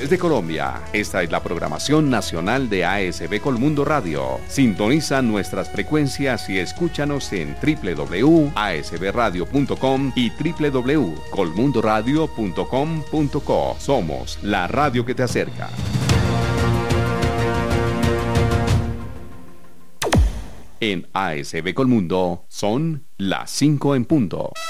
Desde Colombia, esta es la programación nacional de ASB Colmundo Radio. Sintoniza nuestras frecuencias y escúchanos en www.asbradio.com y www.colmundoradio.com.co. Somos la radio que te acerca. En ASB Colmundo son las 5 en punto.